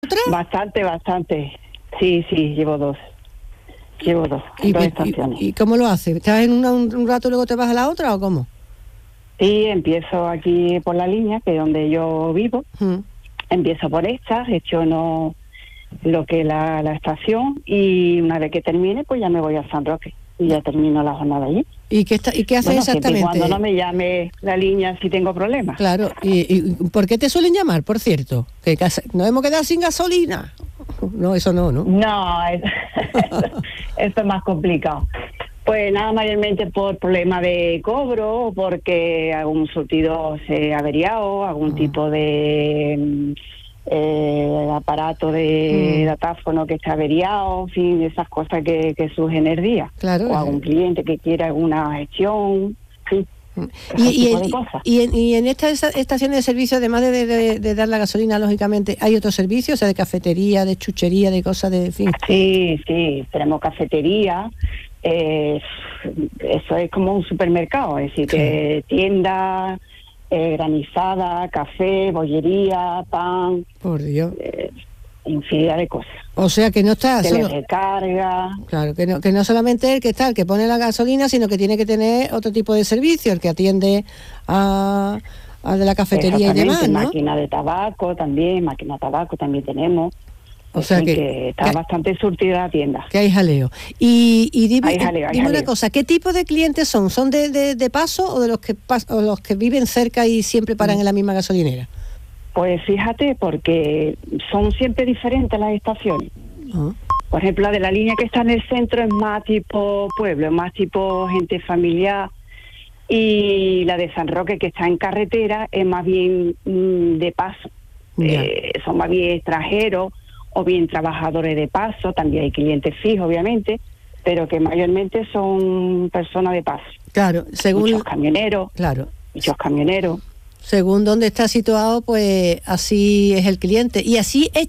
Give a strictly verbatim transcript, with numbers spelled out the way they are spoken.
¿Otra? Bastante, bastante. Sí, sí, llevo dos. Llevo dos, ¿Y, dos y, estaciones. ¿Y cómo lo haces? ¿Estás en una un, un rato y luego te vas a la otra o cómo? Sí, empiezo aquí por la línea, que es donde yo vivo. Mm. Empiezo por esta, gestiono lo que es la, la estación y una vez que termine, pues ya me voy a San Roque y ya termino la jornada allí. ¿Y qué, está, y qué haces Bueno, siempre y exactamente? cuando no me llame la línea si tengo problemas. Claro, ¿y, y por qué te suelen llamar, por cierto? ¿Que casa- nos hemos quedado sin gasolina? No, eso no, ¿no? No, es, esto es más complicado. Pues nada, mayormente por problemas de cobro, porque algún surtido se ha averiado, algún Ah. tipo de mm, eh, aparato de Mm. datáfono que está averiado, en fin, esas cosas que, que surgen el día. Claro. O algún cliente que quiera alguna gestión, sí. Y, Ese y, tipo en, de cosas. y, en, y en estas estaciones de servicio, además de, de, de dar la gasolina, lógicamente, ¿hay otros servicios? O sea, de cafetería, de chuchería, de cosas de... En fin. Sí, sí, tenemos cafetería, eh, eso es como un supermercado, es decir, que tienda, eh, granizada, café, bollería, pan, Por Dios. eh, infinidad de cosas. O sea, que no está Se solo... les recarga. Claro, que no, que no solamente el que está, el que pone la gasolina, sino que tiene que tener otro tipo de servicio, el que atiende a, a de la cafetería y demás, ¿no? Máquina de tabaco también, máquina de tabaco también tenemos. O sea Así que, que está que, bastante surtida la tienda. que hay jaleo. Y, y dime, Hay jaleo, hay dime una jaleo. cosa, ¿qué tipo de clientes son? ¿Son de, de, de paso o de los que pas, o los que viven cerca y siempre paran en la misma gasolinera? Pues fíjate, porque son siempre diferentes las estaciones. Uh-huh. Por ejemplo, la de la línea que está en el centro es más tipo pueblo, es más tipo gente familiar. Y la de San Roque, que está en carretera, es más bien mmm, de paso. Yeah. Eh, son más bien extranjeros o bien trabajadores de paso. También hay clientes fijos, obviamente, pero que mayormente son personas de paso. Claro, según... Muchos camioneros, Claro. muchos camioneros. Según dónde está situado, pues así es el cliente. Y así es